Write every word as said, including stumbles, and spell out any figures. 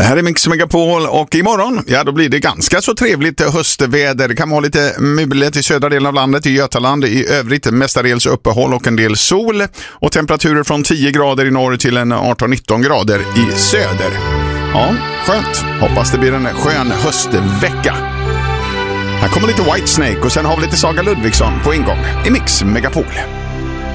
Här är Mix Megapol och imorgon, ja då blir det ganska så trevligt höstväder. Det kan vara lite mulet i södra delen av landet, i Götaland, i övrigt mestadels uppehåll och en del sol. Och temperaturer från tio grader i norr till en arton nitton grader i söder. Ja, skönt. Hoppas det blir en skön höstvecka. Här kommer lite Whitesnake och sen har vi lite Saga Ludvigsson på ingång i Mix Megapol.